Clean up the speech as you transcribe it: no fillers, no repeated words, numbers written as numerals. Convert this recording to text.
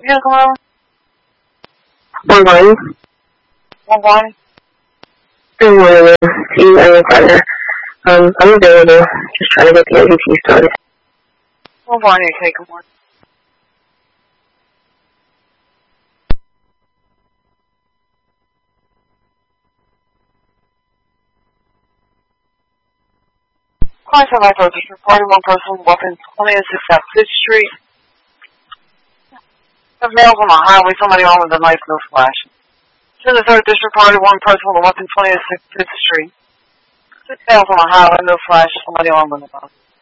Yeah, come on. 11. 11. Good morning, Steve. I'm your partner. I'm available. Just trying to get the MVT started. 11, okay, come on. Client from my focus, reporting one person, weapons 20 and 6 South 5th Street. Have males on the highway, somebody on with a knife, no flash. To the 3rd District, party one person with a weapon 20 and 6 Fifth Street. 6 males on the highway, no flash, somebody on with a knife.